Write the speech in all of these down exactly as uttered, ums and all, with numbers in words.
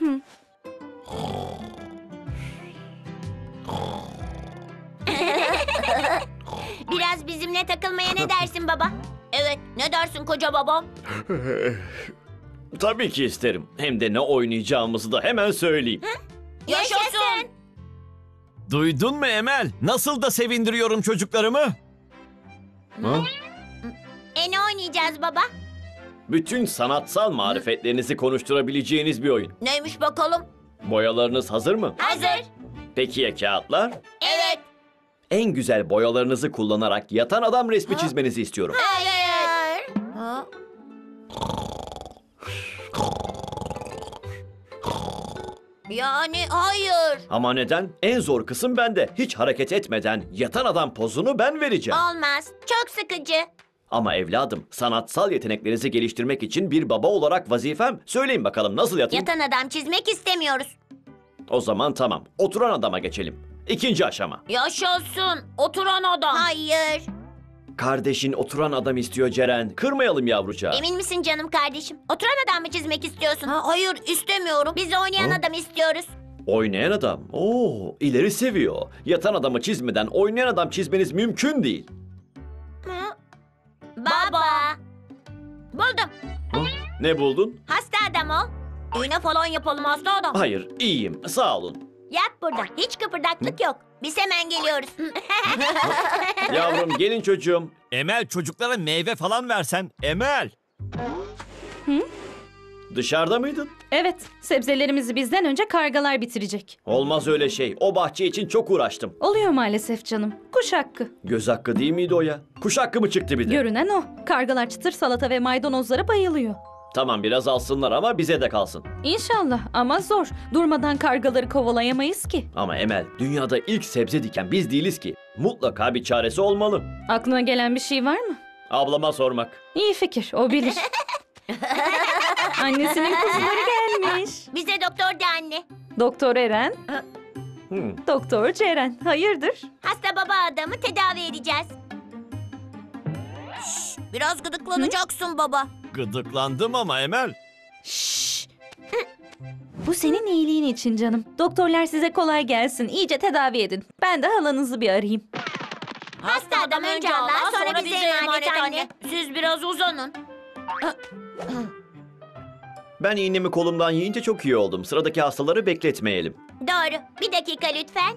Biraz bizimle takılmaya ne dersin baba? Evet, ne dersin koca baba? Tabii ki isterim. Hem de ne oynayacağımızı da hemen söyleyeyim. Yaşasın! Duydun mu Emel? Nasıl da sevindiriyorum çocuklarımı? Ha? E ne oynayacağız baba? Bütün sanatsal marifetlerinizi konuşturabileceğiniz bir oyun. Neymiş bakalım? Boyalarınız hazır mı? Hazır. Peki ya kağıtlar? Evet. En güzel boyalarınızı kullanarak yatan adam resmi çizmenizi istiyorum. Hayır. Ha? Yani hayır. Ama neden? En zor kısım bende. Hiç hareket etmeden yatan adam pozunu ben vereceğim. Olmaz. Çok sıkıcı. Ama evladım, sanatsal yeteneklerinizi geliştirmek için bir baba olarak vazifem. Söyleyin bakalım nasıl yatayım? Yatan adam çizmek istemiyoruz. O zaman tamam. Oturan adama geçelim. İkinci aşama. Yaşasın. Oturan adam. Hayır. Kardeşin oturan adam istiyor Ceren. Kırmayalım yavrucağı. Emin misin canım kardeşim? Oturan adam mı çizmek istiyorsun? Ha, hayır istemiyorum. Biz oynayan Ha? adam istiyoruz. Oynayan adam. Oo, ileri seviyor. Yatan adamı çizmeden oynayan adam çizmeniz mümkün değil. Hı? Baba. Buldum. Hı? Ne buldun? Hasta adam o. İğne falan yapalım hasta adam. Hayır, iyiyim. Sağ olun. Yat burada. Hiç kıpırdaklık yok. Biz hemen geliyoruz. Yavrum gelin çocuğum. Emel, çocuklara meyve falan versen. Emel! Dışarıda mıydın? Evet, sebzelerimizi bizden önce kargalar bitirecek. Olmaz öyle şey. O bahçe için çok uğraştım. Oluyor maalesef canım. Kuş hakkı. Göz hakkı değil miydi o ya? Kuş hakkı mı çıktı bir de? Görünen o. Kargalar çıtır salata ve maydanozlara bayılıyor. Tamam biraz alsınlar ama bize de kalsın. İnşallah ama zor. Durmadan kargaları kovalayamayız ki. Ama Emel, dünyada ilk sebze diken biz değiliz ki. Mutlaka bir çaresi olmalı. Aklına gelen bir şey var mı? Ablama sormak. İyi fikir, o bilir. Annesinin kuzuları gelmiş. Bize doktor de anne. Doktor Eren, Hmm. Doktor Ceren. Hayırdır? Hasta baba adamı tedavi edeceğiz. Şş, biraz gıdıklanacaksın baba. Gıdıklandım ama Emel. Şşş. Bu senin iyiliğin için canım. Doktorlar size kolay gelsin. İyice tedavi edin. Ben de halanızı bir arayayım. Hasta adam önce Allah sonra bize emanet anne. Siz biraz uzanın. Ben iğnemi kolumdan yiyince çok iyi oldum. Sıradaki hastaları bekletmeyelim. Doğru. Bir dakika lütfen.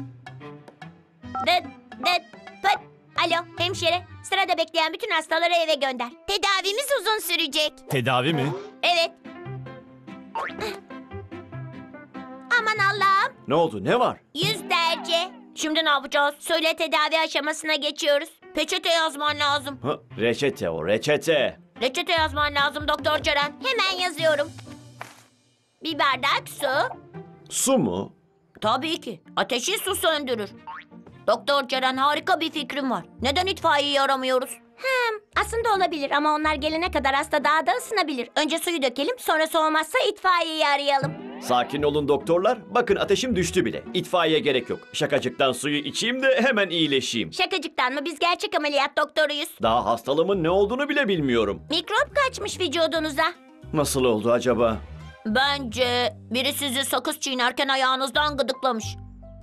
Dıt dıt pıt. Alo hemşire. Sırada bekleyen bütün hastaları eve gönder. Tedavimiz uzun sürecek. Tedavi mi? Evet. Aman Allah'ım. Ne oldu? Ne var? Yüz derece. Şimdi ne yapacağız? Söyle tedavi aşamasına geçiyoruz. Peçete yazman lazım. Ha, reçete o, reçete. Reçete yazman lazım Doktor Ceren. Hemen yazıyorum. Bir bardak su. Su mu? Tabii ki. Ateşi su söndürür. Doktor Ceren harika bir fikrim var. Neden itfaiyeyi aramıyoruz? Hem aslında olabilir ama onlar gelene kadar hasta daha da ısınabilir. Önce suyu dökelim sonra soğumazsa itfaiyeyi arayalım. Sakin olun doktorlar. Bakın ateşim düştü bile. İtfaiye gerek yok. Şakacıktan suyu içeyim de hemen iyileşeyim. Şakacıktan mı? Biz gerçek ameliyat doktoruyuz. Daha hastalığımın ne olduğunu bile bilmiyorum. Mikrop kaçmış vücudunuza. Nasıl oldu acaba? Bence biri sizi sakız çiğnerken ayağınızdan gıdıklamış.